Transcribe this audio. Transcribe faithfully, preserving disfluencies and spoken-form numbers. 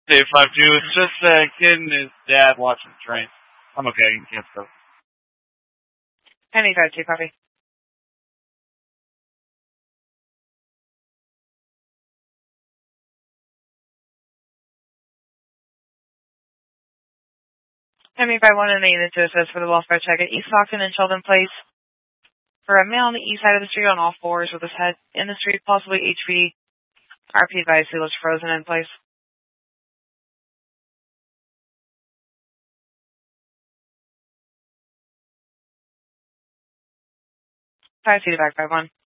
Day five two. It's just a kid and his dad watching the train. I'm okay. You can't go. Penny five two copy. Penny five one and the unit to assist for the welfare check at East Stockton and Sheldon Place for a male on the east side of the street on all fours with his head in the street, possibly H V. R P advised he looks frozen in place. Five feet back, five one.